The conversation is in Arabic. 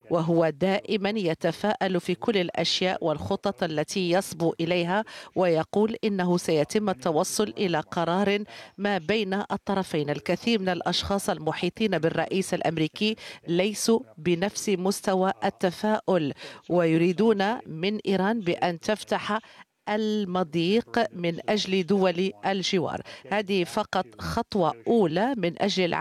وهو دائما يتفاءل في كل الأشياء والخطط التي يصبو إليها، ويقول إنه سيتم التوصل إلى قرار ما بين الطرفين. الكثير من الأشخاص المحيطين بالرئيس الأمريكي ليسوا بنفس مستوى التفاؤل، ويريدون من إيران بأن تفتح المضيق من أجل دول الجوار. هذه فقط خطوة أولى من أجل